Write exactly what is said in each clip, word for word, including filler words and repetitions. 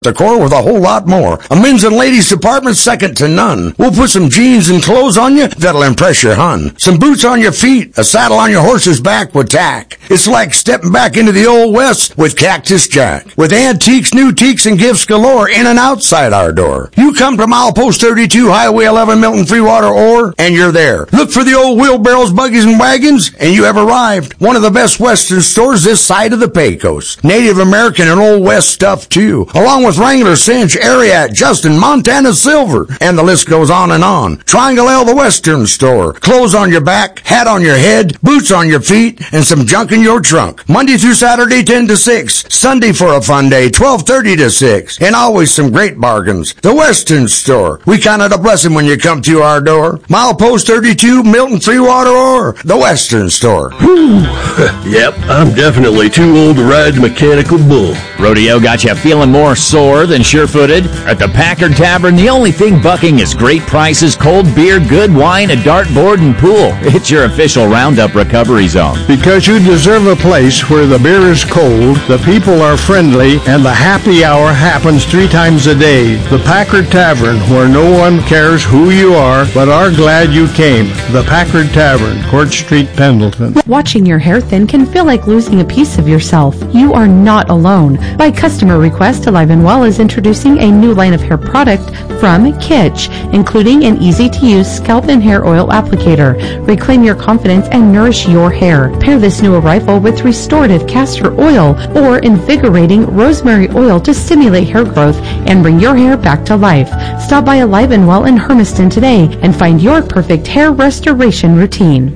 decor with a whole lot more. A men's and ladies department second to none. We'll put some jeans and clothes on you that'll impress your hun. Some boots on your feet, a saddle on your horse's back with tack. It's like stepping back into the old west with Cactus Jack. With antiques, new teaks, and gifts galore in and outside our door. You come to milepost thirty-two, Highway eleven, Milton Freewater, Ore, and you're there. Look for the old wheelbarrows, buggies, and wagons, and you have arrived. One of the best western stores this side of the Pecos. Native American and Old West stuff, too. Along with Wrangler, Cinch, Ariat, Justin, Montana Silver, and the list goes on and on. Triangle L, the Western Store. Clothes on your back, hat on your head, boots on your feet, and some junk in your trunk. Monday through Saturday, ten to six. Sunday for a fun day, twelve thirty to six. And always some great bargains. The Western Store. We count it a blessing when you come to our door. Milepost thirty-two, Milton Freewater, or the Western Store. Whew. Yep, I'm definitely too old to ride the mechanical bull. Rodeo got you feeling more sore than sure-footed? At the Packard Tavern, the only thing bucking is great prices, cold beer, good wine, a dartboard, and pool. It's your official Roundup recovery zone. Because you deserve a place where the beer is cold, the people are friendly, and the happy hour happens three times a day. The Packard Tavern, where no one cares who you are, but are glad you came. The Packard Tavern, Court Street, Pendleton. Watching your hair thin can feel like losing a piece of yourself. You are not alone. By customer request, Alive and Well is introducing a new line of hair product from Kitsch, including an easy-to-use scalp and hair oil applicator. Reclaim your confidence and nourish your hair. Pair this new arrival with restorative castor oil or invigorating rosemary oil to stimulate hair growth and bring your hair back to life. Stop by Alive and Well in Hermiston today and find your perfect hair restoration routine.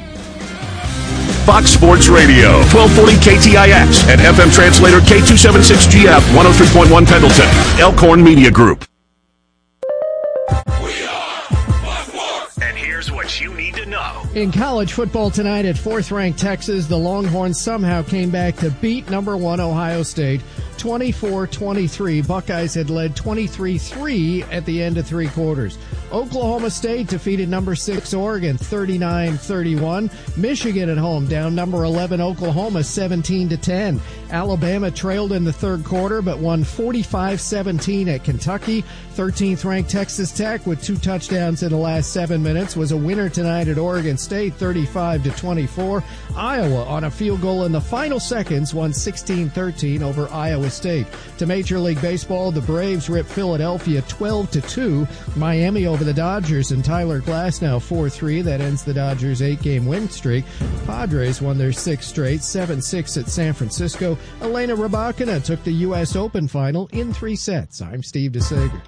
Fox Sports Radio, twelve forty K T I X and F M translator K two seventy-six G F, one oh three point one Pendleton, Elkhorn Media Group. We are Fox Sports. And here's what you need to know. In college football tonight at fourth-ranked Texas, the Longhorns somehow came back to beat number one Ohio State twenty-four twenty-three. Buckeyes had led twenty-three three at the end of three quarters. Oklahoma State defeated number six Oregon thirty-nine thirty-one. Michigan at home down number eleven Oklahoma seventeen to ten. Alabama trailed in the third quarter but won forty-five seventeen at Kentucky. thirteenth-ranked Texas Tech with two touchdowns in the last seven minutes was a winner tonight at Oregon State thirty-five to twenty-four. Iowa on a field goal in the final seconds won sixteen thirteen over Iowa State. To Major League Baseball, the Braves ripped Philadelphia twelve to two. Miami over the Dodgers and Tyler Glasnow four three. That ends the Dodgers' eight-game win streak. Padres won their sixth straight, seven six at San Francisco. Elena Rybakina took the U S Open final in three sets. I'm Steve DeSager.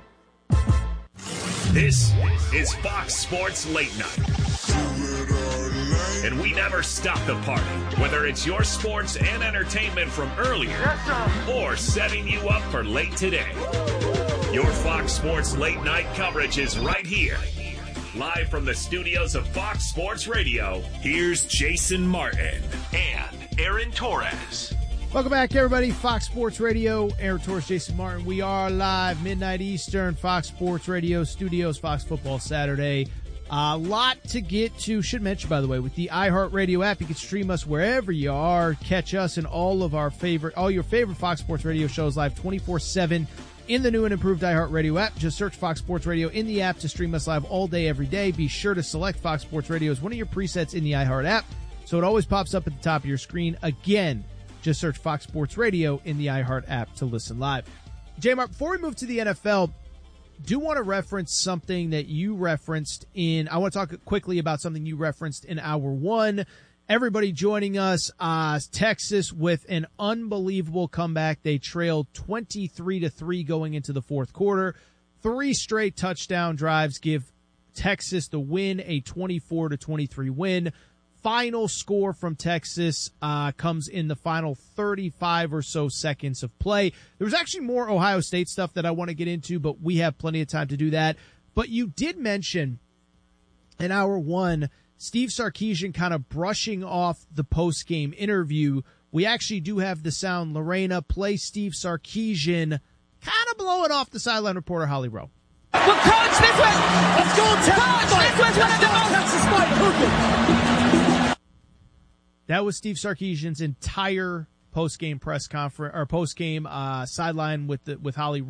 This is Fox Sports Late Night. And we never stop the party, whether it's your sports and entertainment from earlier or setting you up for late today. Your Fox Sports Late Night coverage is right here. Live from the studios of Fox Sports Radio, here's Jason Martin and Aaron Torres. Welcome back, everybody. Fox Sports Radio, Aaron Torres, Jason Martin. We are live, midnight Eastern, Fox Sports Radio studios, Fox Football Saturday. A uh, lot to get to. Should mention, by the way, with the iHeartRadio app, you can stream us wherever you are. Catch us in all of our favorite, all your favorite Fox Sports Radio shows live twenty-four seven in the new and improved iHeartRadio app. Just search Fox Sports Radio in the app to stream us live all day, every day. Be sure to select Fox Sports Radio as one of your presets in the iHeart app, so it always pops up at the top of your screen. Again, just search Fox Sports Radio in the iHeart app to listen live. J-Mark, before we move to the N F L, do want to reference something that you referenced in, I want to talk quickly about something you referenced in hour one. Everybody joining us, uh, Texas with an unbelievable comeback. They trailed twenty-three to three going into the fourth quarter. Three straight touchdown drives give Texas the win, a twenty-four to twenty-three win. Final score from Texas uh, comes in the final thirty-five or so seconds of play. There was actually more Ohio State stuff that I want to get into, but we have plenty of time to do that. But you did mention in hour one, Steve Sarkisian kind of brushing off the post-game interview. We actually do have the sound. Lorena, play Steve Sarkisian kind of blowing off the sideline reporter Holly Rowe. Well, Coach, this was... Let's go, Texas! Coach, this was one of the most... Texas fight, That was Steve Sarkisian's entire post game press conference or post game uh, sideline with the, with Holly